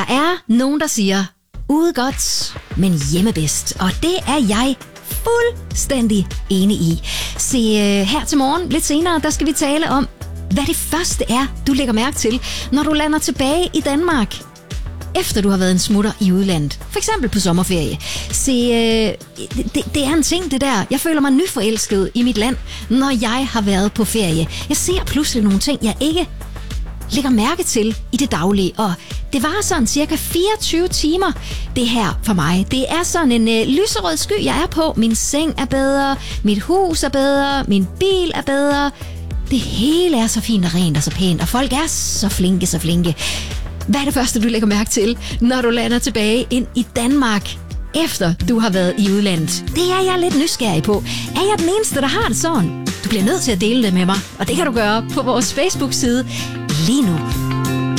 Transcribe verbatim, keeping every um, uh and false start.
er nogen, der siger, ude godt, men hjemme bedst. Og det er jeg fuldstændig enig i. Se, her til morgen, lidt senere, der skal vi tale om, hvad det første er, du lægger mærke til, når du lander tilbage i Danmark, efter du har været en smutter i udlandet. For eksempel på sommerferie. Se, øh, det, det er en ting, det der. Jeg føler mig nyforelsket i mit land, når jeg har været på ferie. Jeg ser pludselig nogle ting, jeg ikke lægger mærke til i det daglige. Og det var sådan cirka fireogtyve timer, det her for mig. Det er sådan en øh, lyserød sky, jeg er på. Min seng er bedre, mit hus er bedre, min bil er bedre. Det hele er så fint og rent og så pænt, og folk er så flinke, så flinke. Hvad er det første, du lægger mærke til, når du lander tilbage ind i Danmark, efter du har været i udlandet? Det er jeg lidt nysgerrig på. Er jeg den eneste, der har det sådan? Du bliver nødt til at dele det med mig, og det kan du gøre på vores Facebook-side lige nu.